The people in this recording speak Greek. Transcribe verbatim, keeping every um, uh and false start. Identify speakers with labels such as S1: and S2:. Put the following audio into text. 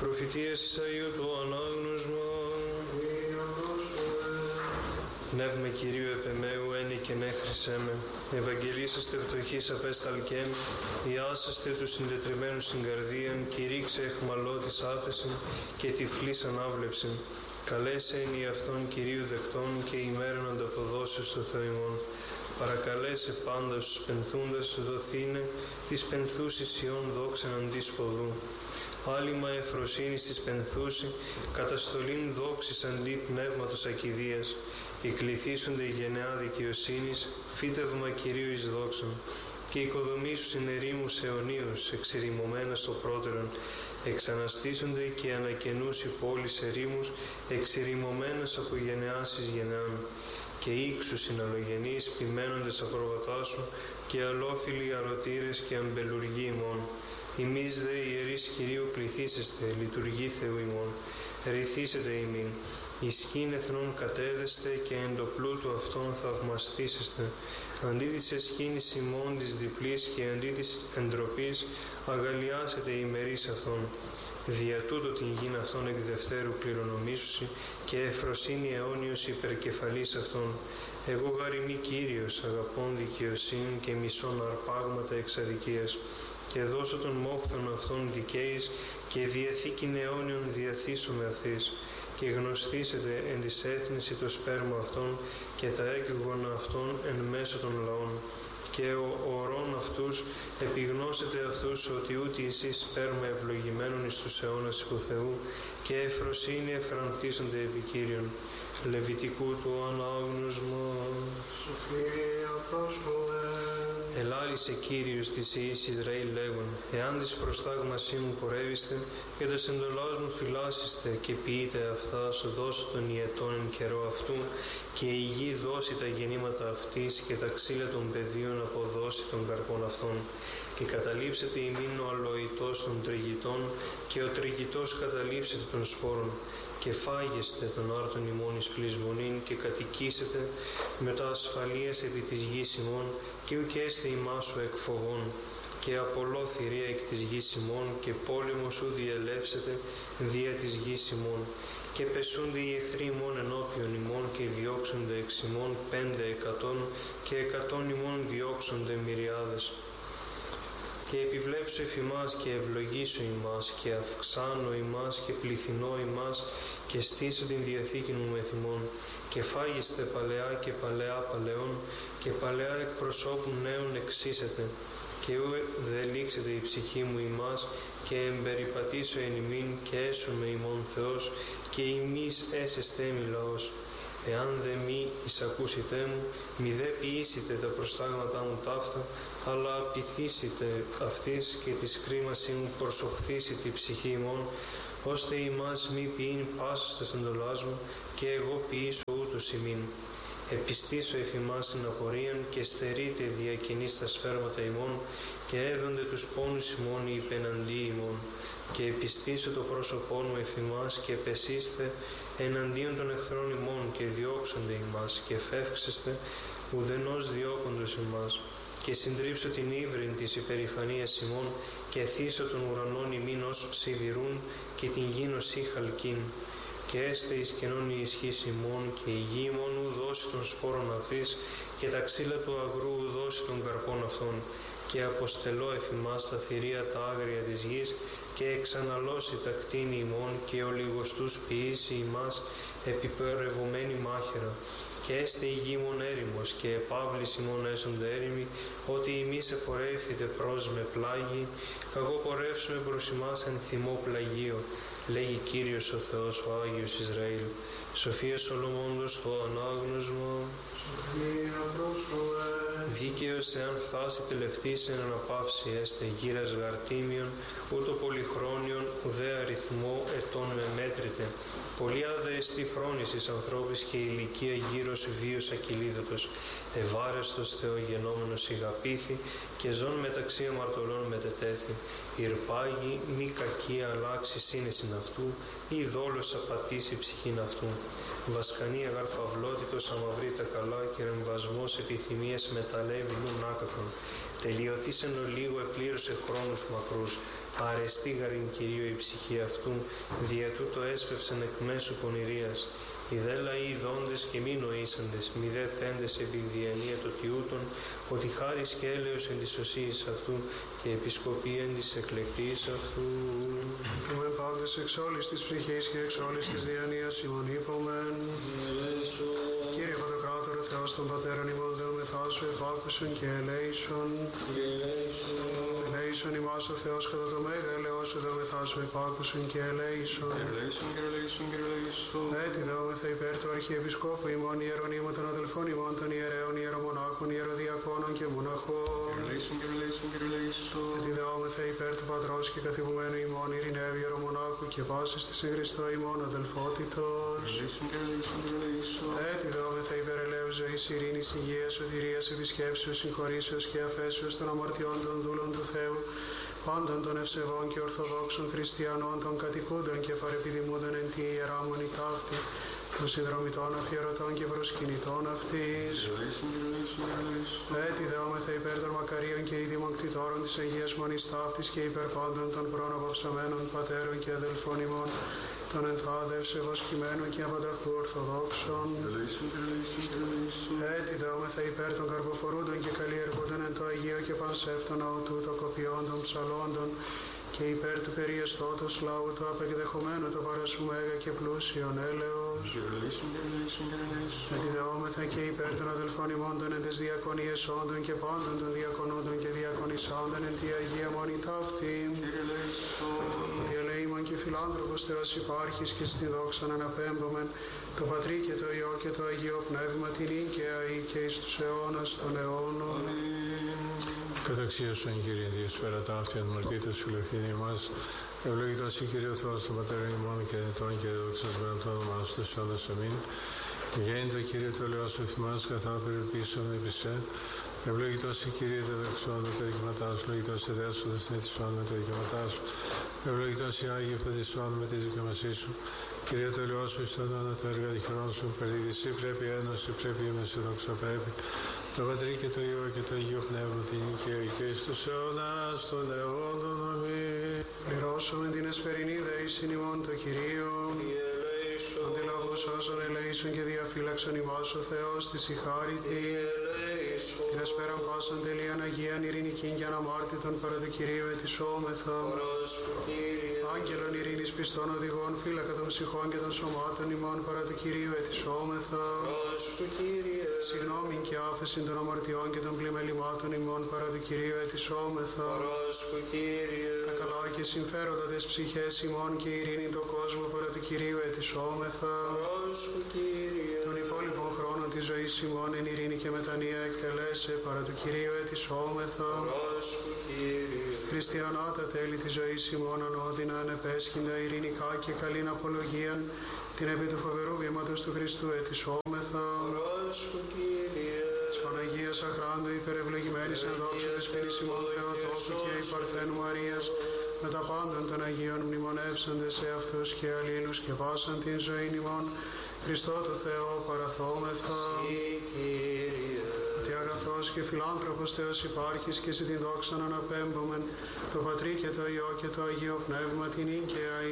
S1: Προφητείες Ισαΐου το ανάγνωσμα. Πνεύμα Κυρίου επεμέου ένι και νέχρισέ με. Ευαγγελίσαστε πτωχής απέσταλκέ με. Ιάσαστε τους συντετριμένους στην καρδίαν. Κηρύξε εχμαλώτης άφεσιν και τυφλής ανάβλεψιν. Καλέσε εν η αυτόν Κυρίου δεκτών και ημέραν ανταποδόσεως στο Θεό ημών. Παρακαλέσε πάντα στους πενθούντας δοθήνε της πενθούσης Ιών δόξαν αντί σποδού. Άλυμα εφροσύνης της πενθούση, καταστολήν δόξης αντί πνεύματος ακηδείας. Εκληθήσονται η γενεά δικαιοσύνης, φύτευμα Κυρίου εις δόξαν. Και οικοδομήσους in ερήμους αιωνίους, εξηρημωμένα στο πρώτερον. Εξαναστήσονται και ανακαινούς οι πόλεις ερήμους, εξηρημωμένες από γενεάς εις γενεάν. Και ήξους συναλλογενείς ποιμένοντες απροβατά σου, και αλόφιλοι αρωτήρες και αμπελουργοί ημών. Ημείς δε ιερείς Κυρίου κληθήσεστε, λειτουργοί Θεού ημών. Ρηθήσετε ημίν, ισχύν εθνών κατέδεστε και εν το πλούτο αυτών θαυμαστήσεστε. Αντί της εσχήνης ημών της διπλής και αντί της εντροπής αγαλιάσετε ημερείς αυτών. Δια τούτο την γην αυτών εκ δευτέρου κληρονομήσουσι και εφροσύνη αιώνιος υπερκεφαλής αυτών. Εγώ γαριμί Κύριος, αγαπών δικαιοσύνη και μισών αρπάγματα εξ αδικίας. Και δώσω των μόχθων αυτών δικαίης και διαθήκην αιώνιον διαθήσομαι αυτής. Και γνωστήσετε εν της έθνηση το σπέρμα αυτών και τα έκγωνα αυτών εν μέσω των λαών. Και ο ορών αυτούς επιγνώσετε αυτούς ότι ούτε εσείς σπέρμα ευλογημένων εις τους αιώνας υπό Θεού και εφροσύνη εφρανθίσονται επί Κύριον. Λεβιτικού του ανάγνωσμα.
S2: Σοφία πρόσχολε.
S1: Ελάλησε Κύριος της Ιης Ισραήλ λέγον, εάν της προστάγμασή μου πορεύεστε και τας εντολάς μου φυλάσσεστε και ποιείτε αυτά, σου δώσω τον ιετών εν καιρό αυτού και η γη δώσει τα γεννήματα αυτής και τα ξύλα των πεδίων αποδώσει των καρπών αυτών. Και καταλήψετε ημίν ο αλοητός των τριγητών και ο τριγητός καταλήψετε των σπόρων. Και φάγεστε τον άρτον ημών εις πλεισμονήν και κατοικήσετε με τα ασφαλείας επί της γης ημών και ουκ έστε ημάς σου εκ φοβών. Και απολώ θηρία εκ της γης ημών και πόλεμο σου διελεύσετε δια της γης ημών. Και πεσούνται οι εχθροί ημών ενώπιον ημών και διώξονται εξ ημών πέντε εκατόν και εκατόν ημών διώξονται μυριάδες. Και επιβλέψω εφ' ημάς και ευλογήσω ημάς και αυξάνω ημάς και πληθυνώ ημάς και στήσω την διαθήκη μου με θυμών. Και φάγεστε παλαιά και παλαιά παλαιών και παλαιά εκπροσώπου νέων εξήσετε. Και ου δε λήξετε η ψυχή μου ημάς και εμπεριπατήσω εν ημίν και έσομαι ημών Θεός και ημείς έσεστε μη λαός. Εάν δε μη εισακούσετε μου, μη δε ποιήσετε τα προστάγματά μου ταύτα, αλλά πειθήσετε αυτής και της κρίμασή μου προσοχθήσει τη ψυχή ημών, ώστε ημάς μη ποιήν πάσος τας εντολάς μου και εγώ ποιήσω ούτως ημίν. Επιστήσω εφ' ημάς την απορίαν και στερείτε διακινείς τα σπέρματα ημών και έδονται τους πόνους ημών οι υπεναντί ημών. Και επιστήσω το πρόσωπό μου εφ' ημάς και πεσίστε εναντίον των εχθρών ημών και διώξονται ημάς και φεύξεστε ουδενός διώκοντος ημάς. Και συντρίψω την ύβριν της υπερηφανίας ημών και θύσω των ουρανών ημίν ως σιδηρούν και την γην ως ή χαλκίν. Και έστε εις κενών η ισχύς ημών και η γη ημών ου δώσει των σπόρων αυτής και τα ξύλα του αγρού ου δώσει των καρπών αυτών. Και αποστελώ εφ' ημάς τα θηρία τα άγρια της γης και εξαναλώσει τα κτίνη ημών και ο λιγοστούς ποιήσει ημάς επιπορευωμένη μάχαιρα. Και έστε η γη ημών έρημος και επάβλης ημών έσονται έρημοι, ότι ημείς επορεύθητε προς με πλάγι, καγώ πορεύσουμε προς ημάς εν θυμό πλαγίο, λέγει Κύριος ο Θεός ο Άγιος Ισραήλ. Σοφία Σολομώντος το ανάγνωσμα.
S2: Σοφία πρόσχολε.
S1: Δίκαιος εάν φτάσει τελευτής εν αναπαύση έστε γύρας γαρτίμιον, ούτω πολυχρόνιον ουδέ αριθμό ετών με μέτρητε. Πολλοί άδε εστί φρόνησης ανθρώπης και ηλικία γύρος βίος ακυλίδωτος. Ευάρεστος θεογενόμενος ηγαπήθη και ζών μεταξύ αμαρτωλών μετετέθη. Ηρπάγει μη κακή αλλάξει σύνεσιν αυτού ή δόλος απατήσει ψυχήν αυτού. Βασκανία γαρφαυλότητος αμαυρεί τα καλά και ρεμβασμός επιθυμίες μεταλλεύει νουν άκακον. Τελειωθείς εν ολίγου επλήρωσε χρόνους μακρούς. αρεστή γαριν Κυρίω η ψυχή αυτού, δια τούτο έσπευσεν εκ μέσου πονηρίας. Οι δε λαοί δόντες και μη νοήσαντες, μη δε θέντες επί διανία το τιούτων, ότι χάρις και έλεος εν της σωσίας αυτού και επισκοπή εν της εκλεκτής αυτού.
S2: Είμαι πάντες εξ όλης της ψυχής και εξ όλης της διανοίας ημών είπομεν. Κύριε Παντοκράτορο Θεός των Πατέρων ημών δεομεθά σου επάκουσον και ελέησον. Ελέησον ημάς ο Θεός κατά το μέγα ελεός σου δεομεθά σου επάκουσον και ελέησον.
S3: Ελέησον και ελέησον και ελέησον.
S2: Έτσι δεόμεθα υπέρ του Αρχιεπισκόπου ημών ιερονίμων των αδελφών ημών των ιερέων ιερομονάχων, ιεροδιακόνων και μοναχών.
S3: Ελέησον και ελέησον και ελέησον.
S2: Έτσι δεόμεθα υπέρ του Πατρός και καθηγουμένου ημών ειρηναίου ιερομονάχου και πάσης της εν Χριστώ ημών αδελφότητος.
S3: Ελέησον και ελέησον και ελέησον.
S2: Έτσι δεόμεθα υπέρ ελέου ζωής, ειρήνης, υγείας, σωτηρίας, επισκέψεως, συγχωρήσεως και αφέσεως των αμαρτιών των δούλων του Θεού, πάντων των ευσεβών και ορθοδόξων χριστιανών, των κατοικούντων και παρεπιδημούντων εν τη ιερά μονή ταύτη, των συνδρομητών αφιερωτών και προσκυνητών αυτής.
S3: Ελέησον και ελέησον και ελέησον.
S2: Έτσι δεόμεθα υπέρ των μακαρίων και ειδήμων κτητόρων της Αγίας Μονής ταύτης και υπέρ πάντων των προναπαυσαμένων πατέρων και αδελφών ημών, των ενθάδε ευσεβοσκημένων και απανταχού ορθοδόξων.
S3: Ελέησον και ελέησον και ελέησον.
S2: Έτσι δεόμεθα υπέρ των καρποφορούντων και καλλιεργούντων εν το Αγίο και πανσεύτων αουτού το κοπιών των ψαλόντων και υπέρ του περιεστώτος λαού του απεκδεχομένου το παρασού μέγα και πλούσιον έλεος.
S3: Ελέησον και ελέησον και ελέησον.
S2: Έτσι δεόμεθα και υπέρ των αδελφών ημών των εν τες διακονίες όντων και πάντων των διακονούντων και διακονισάντων εν τη Αγία Μονή ταύτη.
S3: Κύριε ελέησον.
S2: Ότι ελεήμων και φιλάνθρωπος Θεός υπάρχεις και στην δόξαν αναπέμπομεν το Πατρί και το Υιό και το Αγίο Πνεύμα την οίκαια ή και εις τους αιώνας των αιώνων.
S4: Καταξίωσον Κύριε Διες πέρα ταύτη εν μαρτήτως φιλευθύνη ημάς, ευλογητός η Κύριε Θεός των Πατέρων ημών και ενετών και δοξασμένων το όνομά σου τες αιώνας αμήν. Γέννητο Κύριε το Λεός σου εφημάς καθά περιπίσσον επί σε, ευλογητός η Κύριε τα δεξιών με τα δικαιώματά σου, ευλογητός η Δέσποτας νητισών με τα δικαιώματά σου, ευλογητός η Άγιε Φωτισών με τη δικαιωμασή σου. Κύριε το Λεός σου εις τα δόνα τα έργα τυχερών σου, περιδισή πρέπει ένωση, πρέπει ημεσή δόξα πρέπει. Το Πατρί και το Υιό και το Αγίο Πνεύμα την οικία και εις τους αιώνας των αιώνων αμήν.
S2: Πληρώσουμε την εσπερινή δεήσιν ημών το Κυρίο. Αντιλαβούς όσων ελέησον και διαφύλαξον ημάς ο Θεός της η χάριτη. Την εσπέραν πάσαν τελείαν Αγίαν ειρηνικήν και αναμάρτητον παρά του Κυρίου ετισόμεθα. Άγγελον ειρήνης πιστών οδηγών φύλακα των ψυχών και των σωμάτων ημών παρά του Κυρίου ετισόμεθα. Συγγνώμην και άφεσιν των αμαρτιών και των πλημελημάτων ημών παρά του Κυρίου ετισόμεθα. Τα καλά και συμφέροντα τις ψυχές ημών και ειρήνη το κόσμο παρά του Κυρίου ετισόμεθα. Τον υπόλοιπον χρόνο της ζωής ημών εν ειρήνη και μετανία εκτελέσε παρά του Κυρίου ετισόμεθα. Χριστιανά τα τέλη της ζωής ημών ανώδυνα ανεπέσχυντα ειρηνικά και καλήν απολογίαν την επί του φοβερού βήματος του Χριστού ετισόμεθα. Της Παναγίας Αχράντου υπερευλογημένης εν δόξου της ποινής ημών Θεοτόκου και η Παρθένου Μαρίας με τα πάντων των Αγίων μνημονεύσαντες σε αυτούς και αλλήλους και πάσαν την ζωή ημών Χριστό το Θεό παραθόμεθα. Ότι αγαθός και φιλάνθρωπος Θεός υπάρχεις και σε την δόξαν αναπέμπομεν το Πατρί και το Υιό και το Αγίο Πνεύμα την οίκαια